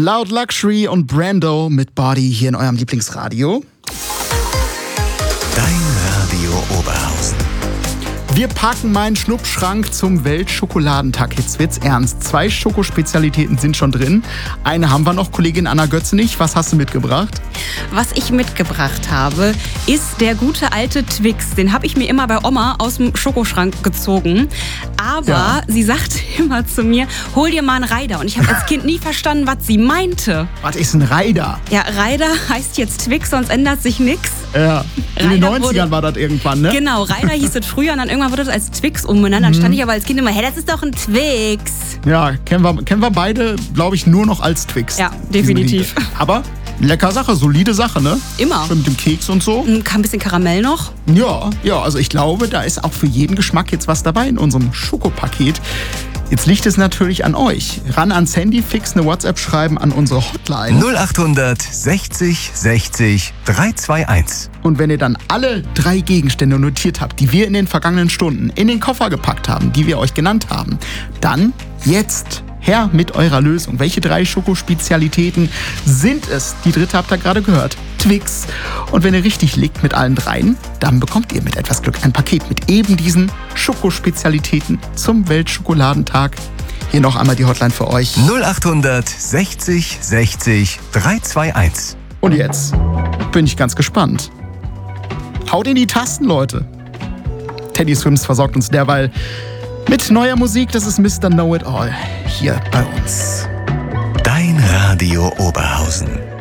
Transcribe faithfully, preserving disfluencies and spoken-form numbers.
Loud Luxury und Brando mit Body hier in eurem Lieblingsradio. Dein Radio Oberhausen. Wir packen meinen Schnuppschrank zum Weltschokoladenttag. Jetzt wird's ernst. Zwei Schokospezialitäten sind schon drin. Eine haben wir noch, Kollegin Anna Götzenich. Was hast du mitgebracht? Was ich mitgebracht habe, ist der gute alte Twix. Den habe ich mir immer bei Oma aus dem Schokoschrank gezogen. Aber Ja. sie sagte immer zu mir, hol dir mal einen Reider. Und ich habe als Kind nie verstanden, was sie meinte. Was ist ein Reider? Ja, Reider heißt jetzt Twix, sonst ändert sich nichts. Ja, in den Reider neunzigern wurde- war das irgendwann, ne? Genau, Reider hieß es früher und dann irgendwann wurde es als Twix umbenannt. Dann stand ich aber als Kind immer, hey, das ist doch ein Twix. Ja, kennen wir, kennen wir beide, glaube ich, nur noch als Twix. Ja, Diesen definitiv. Riegel. Aber lecker Sache, solide Sache, ne? Immer. Schön mit dem Keks und so. Ein bisschen Karamell noch. Ja, ja, also ich glaube, da ist auch für jeden Geschmack jetzt was dabei in unserem Schokopaket. Jetzt liegt es natürlich an euch. Ran ans Handy, fix eine WhatsApp schreiben an unsere Hotline. null achthundert sechzig sechzig dreihunderteinundzwanzig. Und wenn ihr dann alle drei Gegenstände notiert habt, die wir in den vergangenen Stunden in den Koffer gepackt haben, die wir euch genannt haben, dann jetzt her mit eurer Lösung. Welche drei Schokospezialitäten sind es? Die dritte habt ihr gerade gehört. Twix. Und wenn ihr richtig liegt mit allen dreien, dann bekommt ihr mit etwas Glück ein Paket mit eben diesen Schokospezialitäten zum Weltschokoladenttag. Hier noch einmal die Hotline für euch. null achthundert sechzig sechzig dreihunderteinundzwanzig. Und jetzt bin ich ganz gespannt. Haut in die Tasten, Leute. Teddy Swims versorgt uns derweil mit neuer Musik. Das ist Mister Know It All hier bei uns. Dein Radio Oberhausen.